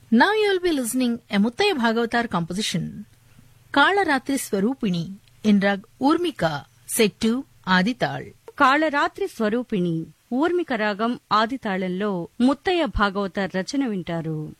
Now you will be listening a Muttaya Bhagavatar composition, Kalaratri Swarupini, in rag Urmika, set to Adital. Kalaratri స్వరూపిణి ఊర్మిక రాగం ఆదితాళంలో ముత్తయ్య భాగవత రచన వింటారు.